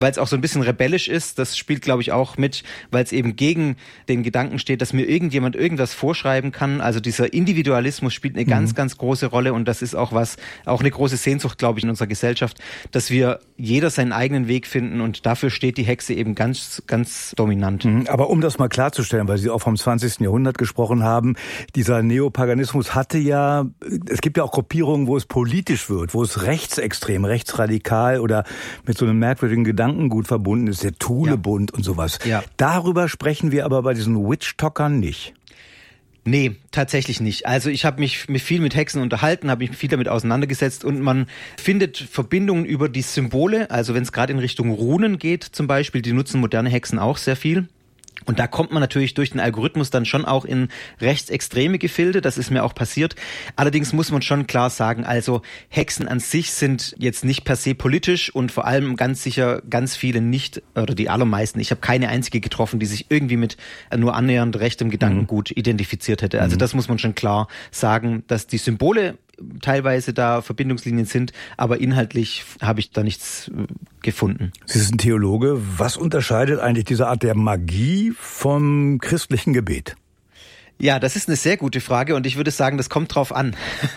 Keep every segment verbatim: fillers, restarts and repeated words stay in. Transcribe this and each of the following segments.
weil es auch so ein bisschen rebellisch ist. Das spielt, glaube ich, auch mit, weil es eben gegen den Gedanken steht, dass mir irgendjemand irgendwas vorschreiben kann. Also dieser Individualismus spielt eine mhm. ganz, ganz große Rolle und das ist auch was, auch eine große Sehnsucht, glaube ich, in unserer Gesellschaft, dass wir jeder seinen eigenen Weg finden und dafür steht die Hexe eben ganz, ganz dominant. Mhm. Aber um das mal klarzustellen, weil Sie auch vom zwanzigsten Jahrhundert gesprochen haben, dieser Neopaganismus hatte ja, es gibt ja auch Gruppierungen, wo es politisch wird, wo es rechtsextrem, rechtsradikal oder mit so einem merkwürdigen Gedanken gut verbunden ist, der Thule-Bund ja. und sowas. Ja. Darüber sprechen wir aber bei diesen Witch-Talkern nicht. Nee, tatsächlich nicht. Also ich habe mich viel mit Hexen unterhalten, habe mich viel damit auseinandergesetzt und man findet Verbindungen über die Symbole, also wenn es gerade in Richtung Runen geht zum Beispiel, die nutzen moderne Hexen auch sehr viel. Und da kommt man natürlich durch den Algorithmus dann schon auch in rechtsextreme Gefilde, das ist mir auch passiert. Allerdings muss man schon klar sagen, also Hexen an sich sind jetzt nicht per se politisch und vor allem ganz sicher ganz viele nicht, oder die allermeisten, ich habe keine einzige getroffen, die sich irgendwie mit nur annähernd rechtem Gedankengut mhm. identifiziert hätte. Also das muss man schon klar sagen, dass die Symbole teilweise da Verbindungslinien sind, aber inhaltlich habe ich da nichts gefunden. Sie sind Theologe. Was unterscheidet eigentlich diese Art der Magie vom christlichen Gebet? Ja, das ist eine sehr gute Frage und ich würde sagen, das kommt drauf an.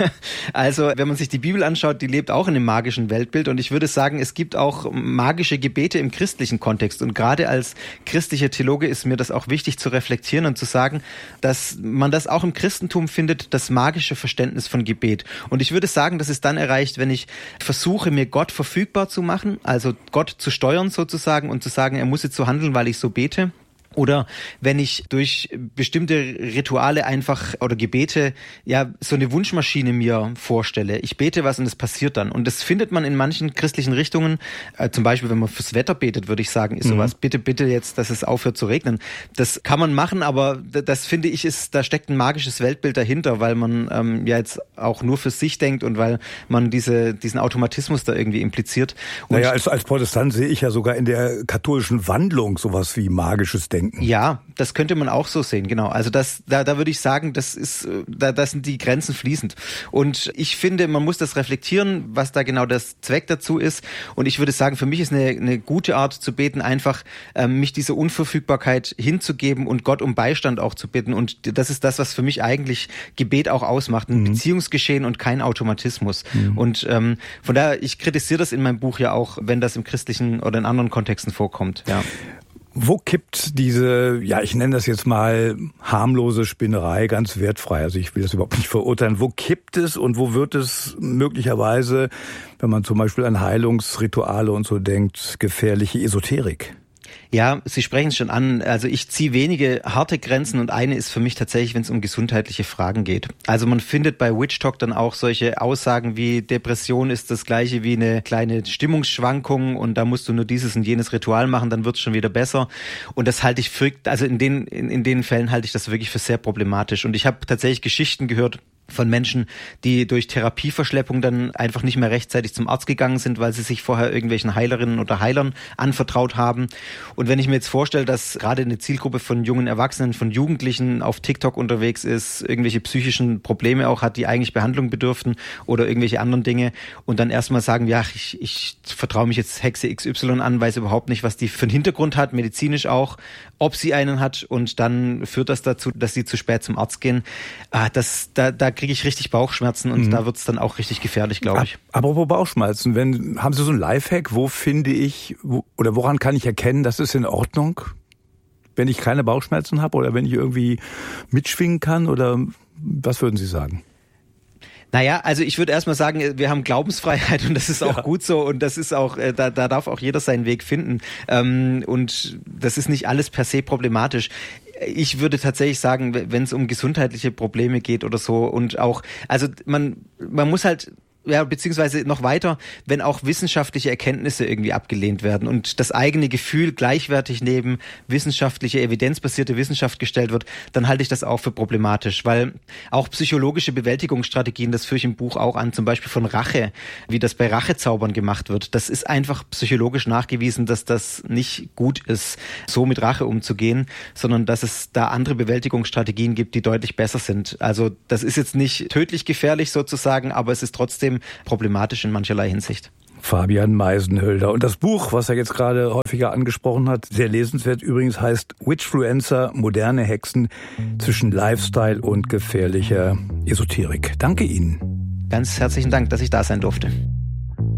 Also, wenn man sich die Bibel anschaut, die lebt auch in einem magischen Weltbild und ich würde sagen, es gibt auch magische Gebete im christlichen Kontext und gerade als christlicher Theologe ist mir das auch wichtig zu reflektieren und zu sagen, dass man das auch im Christentum findet, das magische Verständnis von Gebet. Und ich würde sagen, das ist dann erreicht, wenn ich versuche, mir Gott verfügbar zu machen, also Gott zu steuern sozusagen und zu sagen, er muss jetzt so handeln, weil ich so bete. Oder wenn ich durch bestimmte Rituale einfach oder Gebete ja so eine Wunschmaschine mir vorstelle. Ich bete was und es passiert dann. Und das findet man in manchen christlichen Richtungen. Äh, zum Beispiel, wenn man fürs Wetter betet, würde ich sagen, ist sowas, mhm. bitte, bitte jetzt, dass es aufhört zu regnen. Das kann man machen, aber das finde ich, ist, da steckt ein magisches Weltbild dahinter, weil man ähm, ja jetzt auch nur für sich denkt und weil man diese diesen Automatismus da irgendwie impliziert. Und naja, als, als Protestant sehe ich ja sogar in der katholischen Wandlung sowas wie magisches Denken. Ja, das könnte man auch so sehen, genau. Also das, da, da würde ich sagen, das ist, da, da sind die Grenzen fließend. Und ich finde, man muss das reflektieren, was da genau das Zweck dazu ist. Und ich würde sagen, für mich ist eine, eine gute Art zu beten, einfach ähm, mich dieser Unverfügbarkeit hinzugeben und Gott um Beistand auch zu bitten. Und das ist das, was für mich eigentlich Gebet auch ausmacht, ein mhm. Beziehungsgeschehen und kein Automatismus. Mhm. Und ähm, von daher, ich kritisiere das in meinem Buch ja auch, wenn das im christlichen oder in anderen Kontexten vorkommt. Ja. Wo kippt diese, ja, ich nenne das jetzt mal harmlose Spinnerei ganz wertfrei, also ich will das überhaupt nicht verurteilen, wo kippt es und wo wird es möglicherweise, wenn man zum Beispiel an Heilungsrituale und so denkt, gefährliche Esoterik? Ja, Sie sprechen es schon an. Also ich ziehe wenige harte Grenzen und eine ist für mich tatsächlich, wenn es um gesundheitliche Fragen geht. Also man findet bei Witch Talk dann auch solche Aussagen wie Depression ist das gleiche wie eine kleine Stimmungsschwankung und da musst du nur dieses und jenes Ritual machen, dann wird es schon wieder besser. Und das halte ich für, also in den, in, in den Fällen halte ich das wirklich für sehr problematisch. Und ich habe tatsächlich Geschichten gehört von Menschen, die durch Therapieverschleppung dann einfach nicht mehr rechtzeitig zum Arzt gegangen sind, weil sie sich vorher irgendwelchen Heilerinnen oder Heilern anvertraut haben. Und wenn ich mir jetzt vorstelle, dass gerade eine Zielgruppe von jungen Erwachsenen, von Jugendlichen auf TikTok unterwegs ist, irgendwelche psychischen Probleme auch hat, die eigentlich Behandlung bedürften oder irgendwelche anderen Dinge und dann erstmal sagen, ja, ich, ich vertraue mich jetzt Hexe X Y an, weiß überhaupt nicht, was die für einen Hintergrund hat, medizinisch auch, ob sie einen hat und dann führt das dazu, dass sie zu spät zum Arzt gehen. Ah, das, da, da kriege ich richtig Bauchschmerzen und mhm. da wird's dann auch richtig gefährlich, glaube ich. Apropos Bauchschmerzen, wenn, haben Sie so einen Lifehack, wo finde ich, wo, oder woran kann ich erkennen, das ist in Ordnung, wenn ich keine Bauchschmerzen habe oder wenn ich irgendwie mitschwingen kann oder was würden Sie sagen? Naja, also ich würde erstmal sagen, wir haben Glaubensfreiheit und das ist auch ja. gut so und das ist auch, da, da darf auch jeder seinen Weg finden und das ist nicht alles per se problematisch. Ich würde tatsächlich sagen, wenn es um gesundheitliche Probleme geht oder so und auch, also man, man muss halt ja, beziehungsweise noch weiter, wenn auch wissenschaftliche Erkenntnisse irgendwie abgelehnt werden und das eigene Gefühl gleichwertig neben wissenschaftliche, evidenzbasierte Wissenschaft gestellt wird, dann halte ich das auch für problematisch, weil auch psychologische Bewältigungsstrategien, das führe ich im Buch auch an, zum Beispiel von Rache, wie das bei Rachezaubern gemacht wird, das ist einfach psychologisch nachgewiesen, dass das nicht gut ist, so mit Rache umzugehen, sondern dass es da andere Bewältigungsstrategien gibt, die deutlich besser sind. Also das ist jetzt nicht tödlich gefährlich sozusagen, aber es ist trotzdem problematisch in mancherlei Hinsicht. Fabian Meisenhölder. Und das Buch, was er jetzt gerade häufiger angesprochen hat, sehr lesenswert übrigens, heißt Witchfluencer, moderne Hexen zwischen Lifestyle und gefährlicher Esoterik. Danke Ihnen. Ganz herzlichen Dank, dass ich da sein durfte.